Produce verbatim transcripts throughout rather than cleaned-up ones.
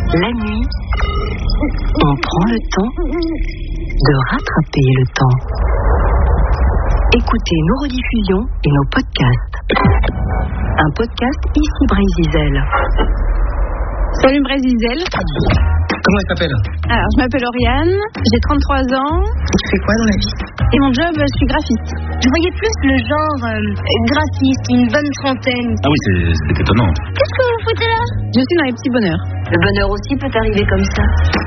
La nuit, on prend le temps de rattraper le temps. Écoutez nos rediffusions et nos podcasts. Un podcast ici Brésil. Salut Brésil. Comment elle s'appelle? Alors, je m'appelle Oriane, j'ai trente-trois ans. Tu fais quoi dans la vie? Et mon job, je suis graphiste. Je voyais plus le genre euh, graphiste, une bonne trentaine. Ah oui, c'est, c'est étonnant. Qu'est-ce que vous foutez là? Je suis dans les petits bonheurs. Le bonheur aussi peut arriver comme ça.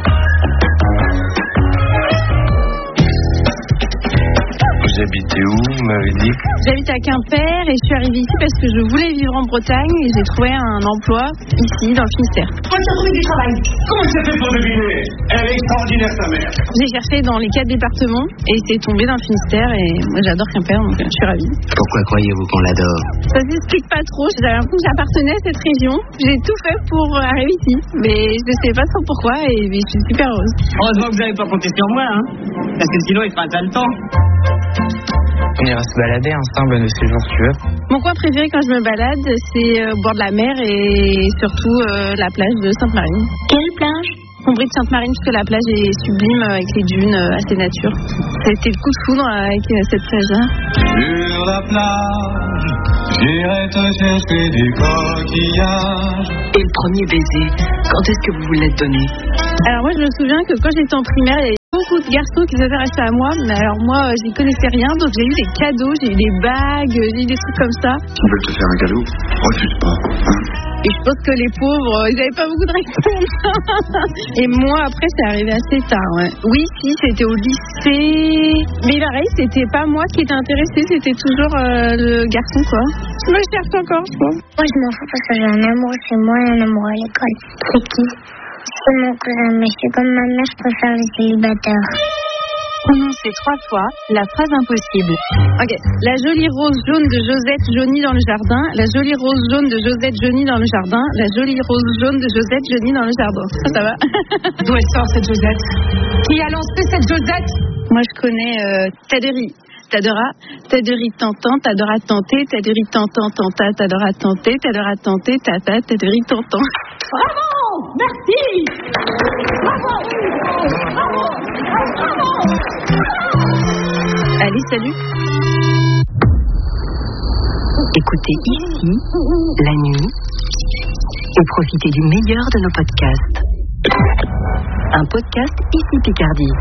Vous habitez où, vous m'avez dit? J'habite à Quimper et je suis arrivée ici parce que je voulais vivre en Bretagne et j'ai trouvé un emploi ici, dans le Finistère. Moi, j'ai trouvé du travail. Comment ça fait pour deviner? Elle est extraordinaire, sa mère. J'ai cherché dans les quatre départements et c'est tombé dans le Finistère et moi j'adore Quimper donc je suis ravie. Pourquoi croyez-vous qu'on l'adore? Ça s'explique pas trop, j'avais l'impression que j'appartenais à cette région. J'ai tout fait pour arriver ici, mais je ne sais pas trop pourquoi et je suis super heureuse. Heureusement que vous n'avez pas compté sur moi, hein, parce que sinon il fera pas le temps. On ira se balader ensemble de ces jours, tu veux? Mon coin préféré quand je me balade, c'est au bord de la mer et surtout euh, la plage de Sainte-Marine. Quelle plage? Combry de Sainte-Marine, parce que la plage est sublime avec les dunes euh, assez nature. Ça a été le coup de foudre avec euh, cette plage-là. Sur la plage, j'irai te chercher des coquillages. Et le premier baiser, quand est-ce que vous vous l'êtes donné? Alors moi, je me souviens que quand j'étais en primaire, il y avait beaucoup de garçons qui s'intéressaient à moi, mais alors moi, euh, j'y connaissais rien, donc j'ai eu des cadeaux, j'ai eu des bagues, j'ai eu des trucs comme ça. Ils veulent te faire un cadeau? Refuse pas, hein? Et je pense que les pauvres, ils n'avaient pas beaucoup de réponses. Et moi, après, c'est arrivé assez tard. Ouais. Oui, si, c'était au lycée. Mais pareil, c'était pas moi qui étais intéressée, c'était toujours euh, le garçon, quoi. Je me cherche encore, je pense. Moi, je m'en fous parce que j'ai un amour chez moi et un amour à l'école. C'est qui? C'est mon cousin, mais je suis comme ma mère, je préfère les célibataires. Prononcez trois fois la phrase impossible. Ok. La jolie rose jaune de Josette jaunie dans le jardin. La jolie rose jaune de Josette jaunie dans le jardin. La jolie rose jaune de Josette jaunie dans le jardin. Ça, ça va? D'où elle sort cette Josette? Qui a lancé cette Josette? Moi, je connais euh, Taderi. T'adoras, Taderi tantant, t'adoras tenter, Taderi tantant, tanta, t'adoras tenter, t'adoras tenter, tata, Taderi tantant. Bravo! Merci! Bravo! Bravo! Bravo! Allez, salut! Écoutez ici, la nuit, et profitez du meilleur de nos podcasts. Un podcast ici Picardie.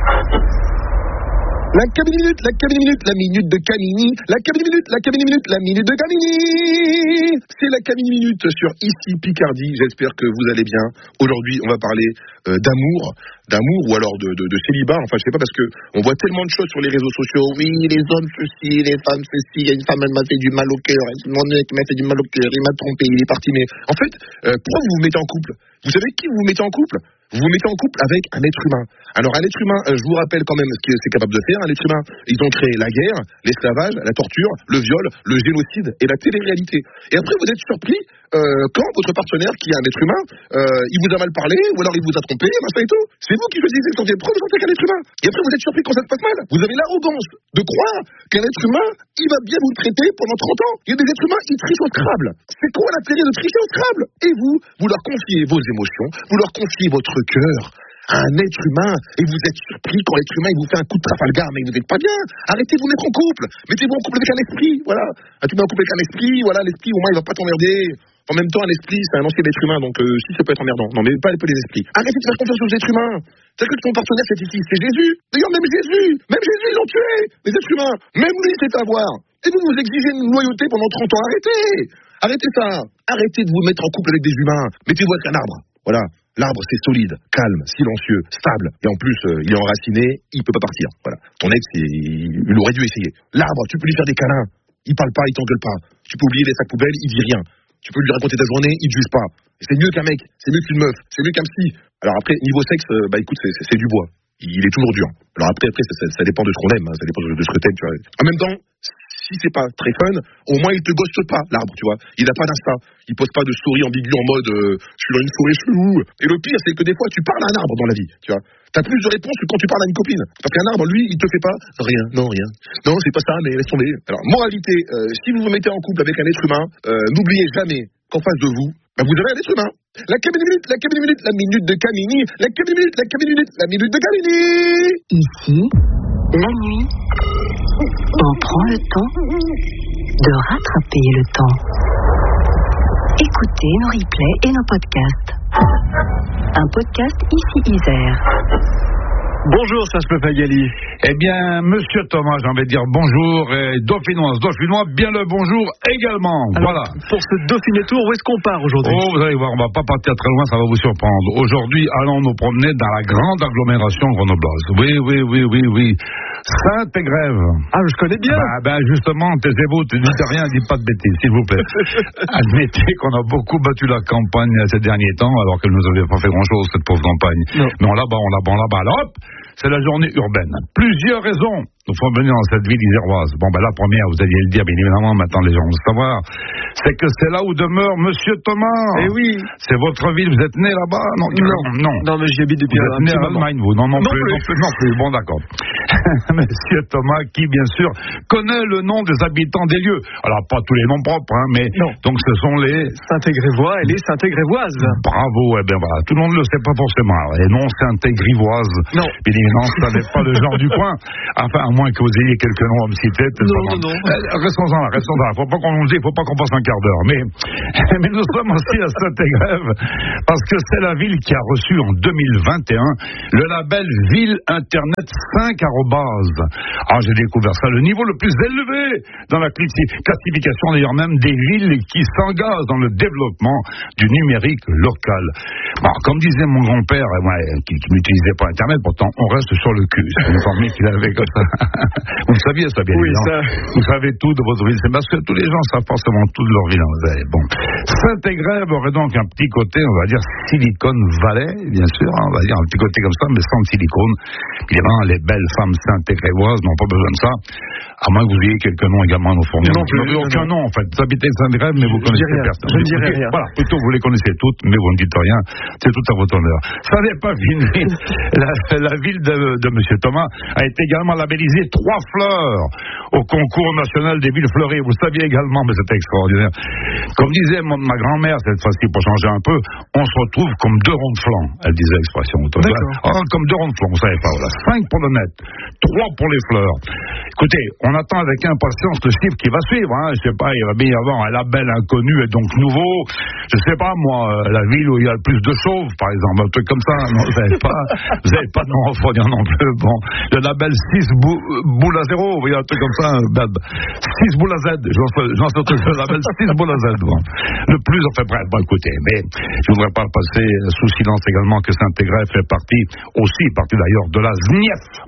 La Camini Minute, la Camini Minute, la minute de Camini, la Camini Minute, la Camini Minute, la minute de Camini. C'est la Camini Minute sur ici Picardie. J'espère que vous allez bien. Aujourd'hui, on va parler euh, d'amour, d'amour ou alors de, de, de célibat. Enfin, je sais pas parce que on voit tellement de choses sur les réseaux sociaux. Oui, les hommes ceci, les femmes ceci. Il y a une femme, elle m'a fait du mal au cœur. Mon mec m'a fait du mal au cœur. Il m'a trompé, il est parti. Mais en fait, euh, pourquoi vous vous mettez en couple? Vous savez qui vous vous mettez en couple? Vous vous mettez en couple avec un être humain. Alors un être humain, euh, je vous rappelle quand même ce qu'il est capable de faire. Un être humain, ils ont créé la guerre, l'esclavage, la torture, le viol, le génocide et la télé-réalité. Et après vous êtes surpris euh, quand votre partenaire, qui est un être humain, euh, il vous a mal parlé, ou alors il vous a trompé, machin et tout. C'est vous qui choisissez sur des preuves vous qu'un être humain. Et après vous êtes surpris quand ça se passe mal. Vous avez l'arrogance de croire qu'un être humain, il va bien vous le traiter pendant trente ans. Il y a des êtres humains, ils trichent au Scrabble. C'est quoi l'intérêt de tricher au Scrabble? Et vous, vous leur confiez vos émotions, vous leur confiez votre cœur à un être humain, et vous êtes surpris quand l'être humain il vous fait un coup de Trafalgar, mais vous n'êtes pas bien. Arrêtez de vous mettre en couple. Mettez-vous en couple avec un esprit, voilà. Ah, tu mets en couple avec un esprit, voilà, l'esprit au moins il va pas t'emmerder. En même temps, un esprit, c'est un ancien être humain, donc euh, si ça peut être emmerdant. Non, mais pas les esprits. Arrêtez de faire confiance aux êtres humains. C'est que ton partenaire c'est ici, c'est Jésus. D'ailleurs, même Jésus, même Jésus, ils l'ont tué, les êtres humains. Même lui, c'est à voir. Et vous vous exigez une loyauté pendant trente ans. Arrêtez. Arrêtez ça. Arrêtez de vous mettre en couple avec des humains. Mettez-vous avec un arbre. Voilà. L'arbre, c'est solide, calme, silencieux, stable. Et en plus, euh, il est enraciné, il peut pas partir. Voilà. Ton ex, il, il aurait dû essayer. L'arbre, tu peux lui faire des câlins. Il parle pas, il t'engueule pas. Tu peux oublier les sacs poubelles, il dit rien. Tu peux lui raconter ta journée, il te juge pas. Et c'est mieux qu'un mec, c'est mieux qu'une meuf, c'est mieux qu'un psy. Alors après, niveau sexe, euh, bah écoute, c'est, c'est, c'est du bois. Il est toujours dur. Alors après, après ça, ça, ça dépend de ce qu'on aime, hein, ça dépend de, de ce que t'aimes, tu vois. En même temps, si c'est pas très fun, au moins il te ghoste pas, l'arbre, tu vois. Il a pas d'insta. Il pose pas de story ambiguë en mode euh, je suis dans une forêt chelou. Et le pire, c'est que des fois, tu parles à un arbre dans la vie, tu vois. T'as plus de réponses que quand tu parles à une copine. Parce qu'un arbre, lui, il te fait pas rien, non, rien. Non, c'est pas ça, mais laisse tomber. Alors, moralité, euh, si vous vous mettez en couple avec un être humain, euh, n'oubliez jamais qu'en face de vous, Ben, vous avez un être humain. La cabine minute, la cabine minute, la minute de Camini, la cabine minute, la cabine minute, la minute de Camini. Ici, la nuit, on prend le temps de rattraper le temps. Écoutez nos replays et nos podcasts. Un podcast ici Isère. Bonjour Serge Papagali. Eh bien, Monsieur Thomas, j'ai envie de dire bonjour, et Dauphinoise, Dauphinois, bien le bonjour également. Alors, voilà. Pour ce Dauphiné Tour, où est-ce qu'on part aujourd'hui? Oh, vous allez voir, on va pas partir très loin, ça va vous surprendre. Aujourd'hui, allons nous promener dans la grande agglomération grenobloise. Oui, oui, oui, oui, oui. Sainte-Grève. Ah, je connais bien. Bah, ben, justement, taisez-vous, ne dites rien, dites pas de bêtises, s'il vous plaît. Admettez qu'on a beaucoup battu la campagne ces derniers temps, alors qu'elle nous avait pas fait grand-chose, cette pauvre campagne. Non. Mais on là-bas, on là-bas, on là-bas, alors hop, c'est la journée urbaine. Plusieurs raisons nous font venir dans cette ville iséroise. Bon, ben la première, vous alliez le dire, bien évidemment, maintenant les gens vont le savoir, c'est que c'est là où demeure Monsieur Thomas. Eh oui. C'est votre ville, vous êtes né là-bas? Non, non, non. Non, mais j'y habite depuis vous un êtes né petit en moment. Allemagne, vous? Non, non, non plus, plus. non plus, non plus. Bon, d'accord. Monsieur Thomas, qui, bien sûr, connaît le nom des habitants des lieux. Alors, pas tous les noms propres, hein, mais non. Donc ce sont les Saint-Grévois et les Saint-Grévoises. Bravo, eh bien voilà. Tout le monde ne le sait pas forcément. Les noms Saint-Grévoises. Non. Bien évidemment, ça n'est pas le genre du coin. Enfin, à moins que vous ayez quelques noms à me citer. Non, non, non. Euh, restons-en là, restons-en là. Faut pas qu'on nous dise, faut pas qu'on passe un quart d'heure. Mais, mais nous sommes aussi à Sainte-Grève parce que c'est la ville qui a reçu en deux mille vingt et un le label Ville Internet cinq arrobase. Ah, j'ai découvert ça, le niveau le plus élevé dans la classification, d'ailleurs même des villes qui s'engagent dans le développement du numérique local. Bon, comme disait mon grand-père, ouais, qui, qui n'utilisait pas Internet, pourtant on reste sur le cul. C'est une formule qu'il avait comme ça. Vous le saviez, ça, bien oui, évidemment. Ça... Vous savez tout de votre ville. C'est parce que tous les gens savent forcément tout de leur ville. Bon. Sainte-Grève aurait donc un petit côté, on va dire, Silicon Valley, bien sûr, hein, on va dire un petit côté comme ça, mais sans silicone. Évidemment, les belles femmes sainte-grévoises n'ont pas besoin de ça, à moins que vous ayez quelques noms également à nous fournir. Non, vous n'avez aucun nom, en fait. Vous habitez Sainte-Grève, mais vous je connaissez rien, personne. Je ne dirai rien. Voilà, plutôt vous les connaissez toutes, mais vous ne dites rien. C'est tout à votre honneur. Ça n'est pas fini. la, la ville de, de M. Thomas a été également labellisée trois fleurs au concours national des villes fleuries. Vous le saviez également, mais c'était extraordinaire. Comme disait mon, ma grand-mère, cette fois-ci, pour changer un peu, on se retrouve comme deux ronds de flanc. Elle disait l'expression. Oh, comme deux ronds de flanc, vous savez pas. Voilà. Cinq pour le net, trois pour les fleurs. Écoutez, on attend avec impatience le chiffre qui va suivre. Hein. Je sais pas, il va bien y avoir un label inconnu et donc nouveau. Je sais pas, moi, la ville où il y a le plus de chauves, par exemple, un truc comme ça. Non, vous n'avez pas, vous n'avez pas de nom à fournir non plus. Bon, le label six boules à zéro, vous voyez, un truc comme ça, six boules à Z. J'en sais tout le label six boules à Z. Bon. Le plus, enfin bref, bon, écoutez, mais je ne voudrais pas passer sous silence également que Sainte-Grève fait partie, aussi partie d'ailleurs, de la Z N I E F.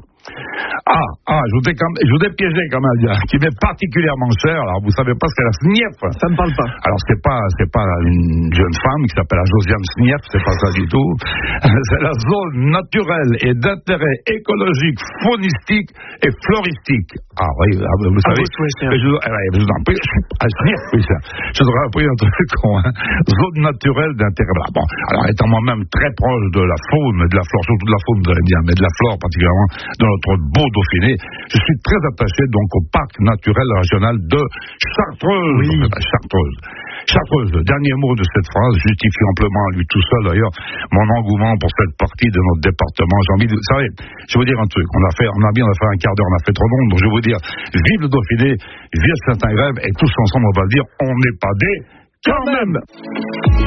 Ah, ah, je vous ai, je vous ai piégé quand même, qui m'est particulièrement cher. Alors, vous savez pas ce qu'est la Z N I E F? Ça me parle pas. Alors, c'est pas, c'est pas une jeune femme qui s'appelle la Josiane Z N I E F, c'est pas ça du tout. C'est la zone naturelle et d'intérêt écologique, faunistique et floristique. Ah oui, vous savez. Ah, je, je vous en prie, à Z N I E F, oui, ça. Je vous aurais appris un truc con, hein. Zone naturelle d'intérêt. Bon, alors, étant moi-même très proche de la faune, de la flore, surtout de la faune, vous allez bien, mais de la flore particulièrement, de notre beau Dauphiné, je suis très attaché donc au parc naturel régional de Chartreuse. Oui. Chartreuse. Chartreuse, le dernier mot de cette phrase justifie amplement à lui tout seul d'ailleurs mon engouement pour cette partie de notre département. J'ai envie de, vous savez, je vais vous dire un truc, on a fait, on a bien, on a fait un quart d'heure, on a fait trop long, donc je vais vous dire, vive le Dauphiné, vive Sainte-Grève, et tous ensemble on va le dire, on n'est pas des quand même.